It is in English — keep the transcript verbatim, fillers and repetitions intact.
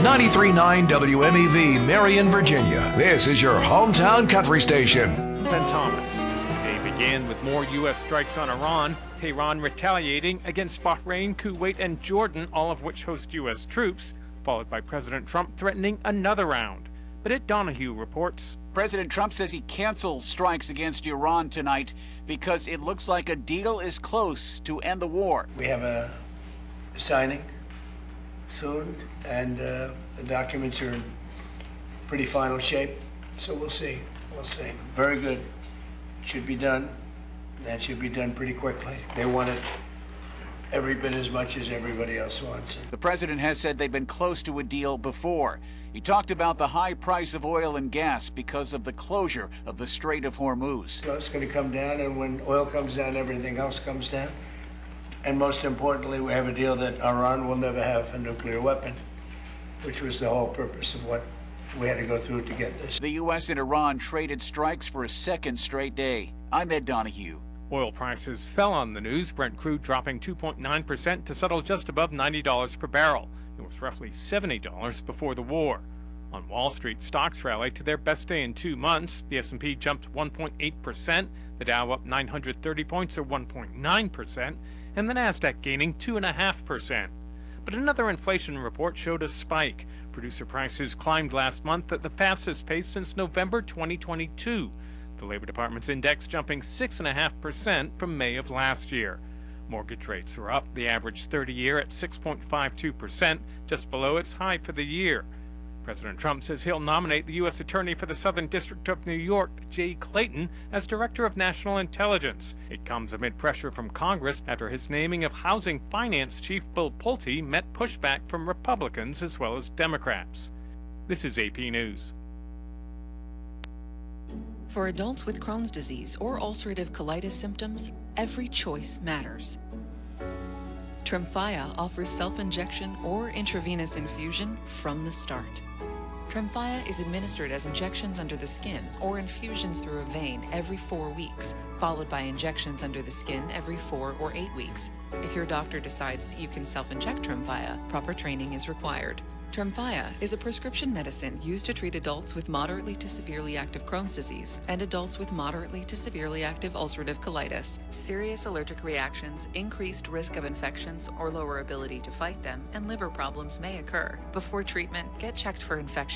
ninety-three point nine W M E V, Marion, Virginia. This is your hometown country station. Ben Thomas. They began with more U S strikes on Iran, Tehran retaliating against Bahrain, Kuwait, and Jordan, all of which host U S troops, followed by President Trump threatening another round. But Ed Donahue reports. President Trump says he cancels strikes against Iran tonight because it looks like a deal is close to end the war. We have a signing soon, and uh, the documents are in pretty final shape, so we'll see. We'll see. Very good. Should be done. That should be done pretty quickly. They want it every bit as much as everybody else wants it. The president has said they've been close to a deal before. He talked about the high price of oil and gas because of the closure of the Strait of Hormuz. So it's going to come down, and when oil comes down, everything else comes down. And most importantly, we have a deal that Iran will never have a nuclear weapon, which was the whole purpose of what we had to go through to get this. The U S and Iran traded strikes for a second straight day. I'm Ed Donahue. Oil prices fell on the news, Brent crude dropping two point nine percent to settle just above ninety dollars per barrel. It was roughly seventy dollars before the war. On Wall Street, stocks rallied to their best day in two months. The S and P jumped one point eight percent, the Dow up nine hundred thirty points or one point nine percent, and the Nasdaq gaining two point five percent. But another inflation report showed a spike. Producer prices climbed last month at the fastest pace since November twenty twenty-two. The Labor Department's index jumping six point five percent from May of last year. Mortgage rates are up, the average thirty-year at six point five two percent, just below its high for the year. President Trump says he'll nominate the U S Attorney for the Southern District of New York, Jay Clayton, as Director of National Intelligence. It comes amid pressure from Congress after his naming of Housing Finance Chief Bill Pulte met pushback from Republicans as well as Democrats. This is A P News. For adults with Crohn's disease or ulcerative colitis symptoms, every choice matters. Tremfya offers self-injection or intravenous infusion from the start. Tremfya is administered as injections under the skin or infusions through a vein every four weeks, followed by injections under the skin every four or eight weeks. If your doctor decides that you can self-inject Tremfya, proper training is required. Tremfya is a prescription medicine used to treat adults with moderately to severely active Crohn's disease and adults with moderately to severely active ulcerative colitis. Serious allergic reactions, increased risk of infections or lower ability to fight them, and liver problems may occur. Before treatment, get checked for infection.